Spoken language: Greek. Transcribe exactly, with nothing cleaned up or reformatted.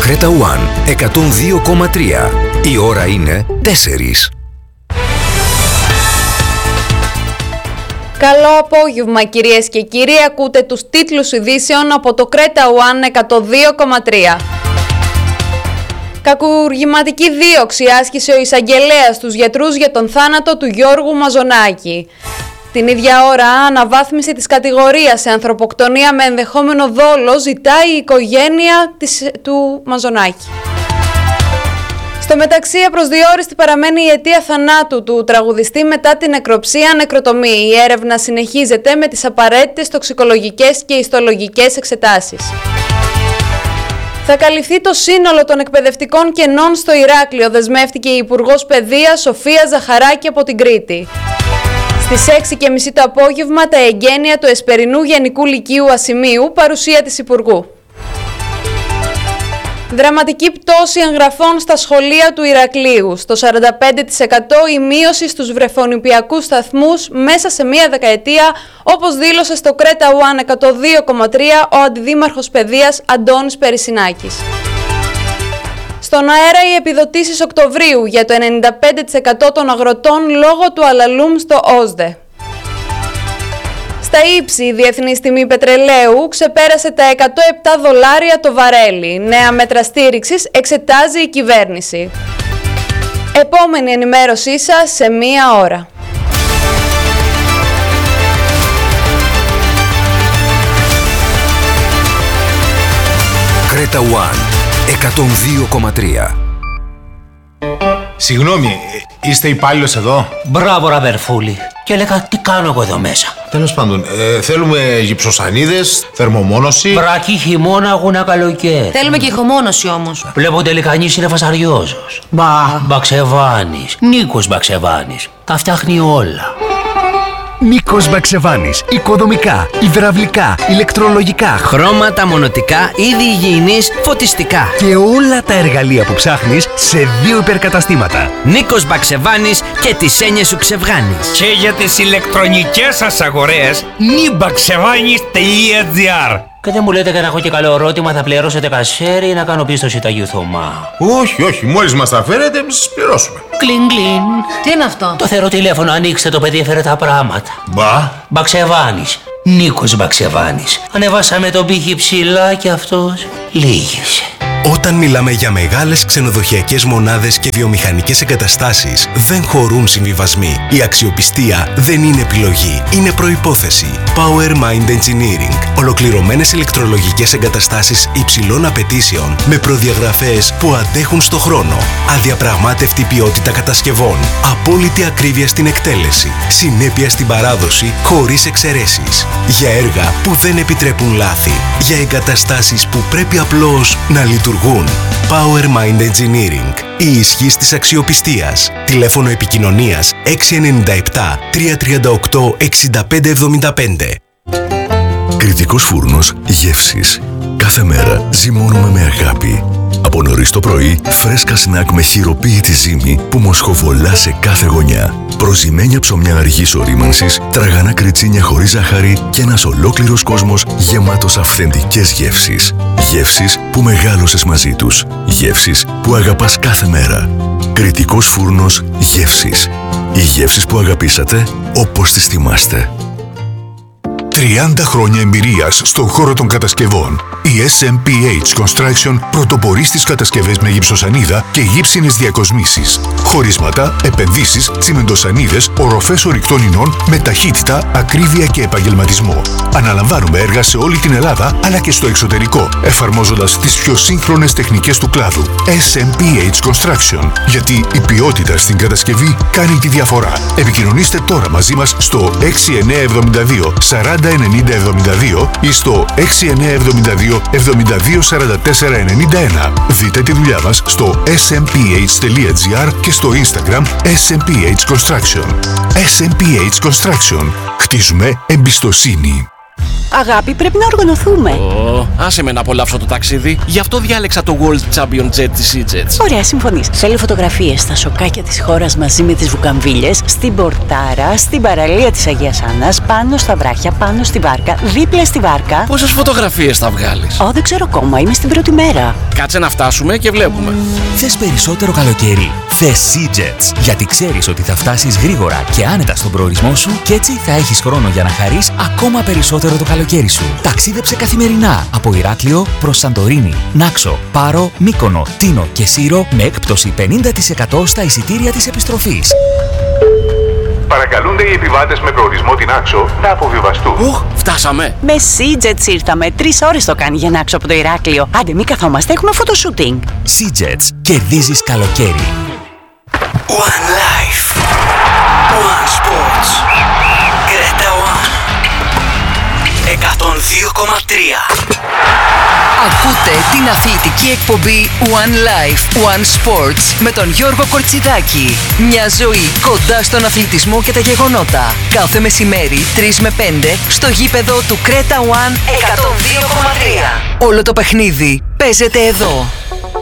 Κρέτα One εκατόν δύο κόμμα τρία. Η ώρα είναι τέσσερις. Καλό απόγευμα κυρίες και κύριοι, ακούτε τους τίτλους ειδήσεων από το Κρέτα One εκατόν δύο κόμμα τρία. Κακουργηματική δίωξη άσκησε ο εισαγγελέας στους γιατρούς για τον θάνατο του Γιώργου Μαζονάκη. Την ίδια ώρα, αναβάθμιση της κατηγορίας σε ανθρωποκτονία με ενδεχόμενο δόλο ζητάει η οικογένεια της, του Μαζονάκη. Στο μεταξύ, απροσδιόριστη παραμένει η αιτία θανάτου του τραγουδιστή μετά την νεκροψία νεκροτομή. Η έρευνα συνεχίζεται με τις απαραίτητες τοξικολογικές και ιστολογικές εξετάσεις. Θα καλυφθεί το σύνολο των εκπαιδευτικών κενών στο Ηράκλειο, δεσμεύτηκε η Υπουργός Παιδείας Σοφία Ζαχαράκη από την Κρήτη. Στις έξι και μισή το απόγευμα, τα εγγένεια του Εσπερινού Γενικού Λυκείου Ασημίου, παρουσία της Υπουργού. Δραματική πτώση εγγραφών στα σχολεία του Ηρακλείου. Στο σαράντα πέντε τοις εκατό η μείωση στους βρεφονιπιακούς σταθμούς μέσα σε μία δεκαετία, όπως δήλωσε στο Κρέτα One εκατόν δύο κόμμα τρία ο Αντιδήμαρχος Παιδείας Αντώνης Περισσινάκης. Στον αέρα οι επιδοτήσεις Οκτωβρίου για το ενενήντα πέντε τοις εκατό των αγροτών λόγω του αλαλούμ στο ΟΣΔΕ. Στα ύψη, η διεθνής τιμή πετρελαίου ξεπέρασε τα εκατόν επτά δολάρια το βαρέλι. Νέα μέτρα στήριξης εξετάζει η κυβέρνηση. Επόμενη ενημέρωσή σας σε μία ώρα. Κρέτα One εκατόν δύο κόμμα τρία. Συγγνώμη, είστε υπάλληλος εδώ? Μπράβο ραβερφούλη. Και έλεγα τι κάνω εγώ εδώ μέσα. Τέλος πάντων, ε, θέλουμε γυψοσανίδες, θερμομόνωση. Βρακή χειμώνα, αγούνα καλοκαίρι. Θέλουμε και ηχομόνωση όμως. Βλέπω τελικανής είναι φασαριόζος. Μπα. Μπαξεβάνης. Νίκος Μπαξεβάνης. Τα φτιάχνει όλα. Νίκος Μπαξεβάνης. Οικοδομικά, υδραυλικά, ηλεκτρολογικά, χρώματα, μονοτικά, είδη υγιεινής, φωτιστικά. Και όλα τα εργαλεία που ψάχνεις σε δύο υπερκαταστήματα. Νίκος Μπαξεβάνης και τις έννοιες σου ξεβγάνεις. Και για τις ηλεκτρονικές σας αγορές, νιμπαξεβάνης τελεία τζι άρ. Και δεν μου λέτε και να έχω και καλό ερώτημα, θα πληρώσετε κασέρι ή να κάνω πίστοση Ταγίου Θωμά? Όχι, όχι, μόλις μας τα φέρετε, σας πληρώσουμε. Κλιν κλιν. Τι είναι αυτό? Το θεωρώ τηλέφωνο, ανοίξτε το παιδί, έφερε τα πράγματα. Μπα. Μπαξεβάνης. Νίκος Μπαξεβάνης. Ανεβάσαμε τον πύχη ψηλά και αυτός λύγησε. Όταν μιλάμε για μεγάλες ξενοδοχειακές μονάδες και βιομηχανικές εγκαταστάσεις, δεν χωρούν συμβιβασμοί. Η αξιοπιστία δεν είναι επιλογή, είναι προϋπόθεση. Power Mind Engineering. Ολοκληρωμένες ηλεκτρολογικές εγκαταστάσεις υψηλών απαιτήσεων με προδιαγραφές που αντέχουν στο χρόνο. Αδιαπραγμάτευτη ποιότητα κατασκευών. Απόλυτη ακρίβεια στην εκτέλεση. Συνέπεια στην παράδοση χωρίς εξαιρέσεις. Για έργα που δεν επιτρέπουν λάθη. Για εγκαταστάσεις που πρέπει απλώς να λειτουργούν. Power Mind Engineering. Η ισχύς της αξιοπιστίας. Τηλέφωνο επικοινωνίας έξι εννιά επτά τρία τρία οκτώ εξήντα πέντε εβδομήντα πέντε. Κρητικός φούρνος γεύσης. Κάθε μέρα ζυμώνουμε με αγάπη. Από νωρίς το πρωί, φρέσκα σνακ με χειροποίητη ζύμη που μοσχοβολά σε κάθε γωνιά. Προζυμένια ψωμιά αργής ορίμανσης, τραγανά κριτσίνια χωρίς ζάχαρη και ένας ολόκληρος κόσμος γεμάτος αυθεντικές γεύσεις. Γεύσεις που μεγάλωσες μαζί τους. Γεύσεις που αγαπάς κάθε μέρα. Κρητικός φούρνος γεύσης. Οι γεύσεις που αγαπήσατε όπως τις θυμάστε. τριάντα χρόνια εμπειρίας στον χώρο των κατασκευών. Η ες εμ πι έιτς Construction πρωτοπορεί στις κατασκευές με γυψοσανίδα και γύψινες διακοσμήσεις. Χωρίσματα, επενδύσεις, τσιμεντοσανίδες, οροφές ορυκτών ινών με ταχύτητα, ακρίβεια και επαγγελματισμό. Αναλαμβάνουμε έργα σε όλη την Ελλάδα αλλά και στο εξωτερικό, εφαρμόζοντας τις πιο σύγχρονες τεχνικές του κλάδου. ες εμ πι έιτς Construction. Γιατί η ποιότητα στην κατασκευή κάνει τη διαφορά. Επικοινωνήστε τώρα μαζί μας στο έξι εννιά εβδομήντα δύο σαράντα ενενήντα εβδομήντα δύο ή στο έξι εννιά εβδομήντα δύο εβδομήντα δύο σαράντα τέσσερα ενενήντα ένα. Δείτε τη δουλειά μας στο ες εμ πι έιτς τελεία τζι άρ και στο Instagram ες εμ πι έιτς Construction. ες εμ πι έιτς Construction. Χτίζουμε εμπιστοσύνη. Αγάπη, πρέπει να οργανωθούμε. Ω, άσε με να απολαύσω το ταξίδι. Γι' αυτό διάλεξα το World Champion Jet της EasyJet. Ωραία, συμφωνείς. Θέλω φωτογραφίες στα σοκάκια της χώρας μαζί με τις βουκαμβίλες, στην πορτάρα, στην παραλία της Αγίας Άννας, πάνω στα βράχια, πάνω στη βάρκα, δίπλα στη βάρκα. Πόσες φωτογραφίες θα βγάλεις? Ω, δεν ξέρω ακόμα, είμαι στην πρώτη μέρα. Κάτσε να φτάσουμε και βλέπουμε. Θες περισσότερο καλοκαίρι? Θες EasyJet. Γιατί ξέρεις ότι θα φτάσεις γρήγορα και άνετα στον προορισμό σου και έτσι θα έχεις χρόνο για να χαρείς ακόμα περισσότερο το καλοκαίρι σου. Ταξίδεψε καθημερινά από Ηράκλειο προς Σαντορίνη, Νάξο, Πάρο, Μύκονο, Τίνο και Σύρο με έκπτωση πενήντα τοις εκατό στα εισιτήρια της επιστροφής. Παρακαλούνται οι επιβάτες με προορισμό την Άξο να αποβιβαστούν. Ουχ, φτάσαμε. Με EasyJet ήρθαμε. Τρεις ώρες το κάνει για να άξω από το Ηράκλειο. Άντε, μη καθόμαστε, έχουμε φωτοσούτινγκ. EasyJet. Κερδίζεις καλοκαίρι. One Life. One Sports. Κρέτα One. εκατόν δύο κόμμα τρία. Ακούτε την αθλητική εκπομπή One Life, One Sports με τον Γιώργο Κορτσιδάκη. Μια ζωή κοντά στον αθλητισμό και τα γεγονότα. Κάθε μεσημέρι τρεις με πέντε στο γήπεδο του Κρέτα One εκατόν δύο κόμμα τρία. Όλο το παιχνίδι παίζεται εδώ.